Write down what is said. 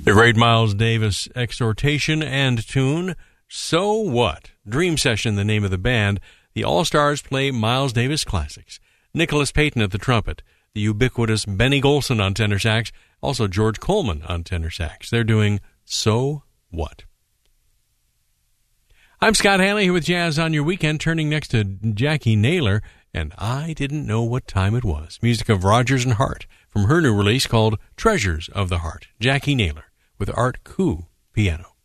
The great Miles Davis exhortation and tune, So What? Dream Session, the name of the band. The All-Stars play Miles Davis classics. Nicholas Payton at the trumpet. The ubiquitous Benny Golson on tenor sax. Also George Coleman on tenor sax. They're doing So What? I'm Scott Hanley here with Jazz on Your Weekend, turning next to Jackie Naylor, and I Didn't Know What Time It Was. Music of Rodgers and Hart from her new release called Treasures of the Heart. Jackie Naylor with Art Koo piano.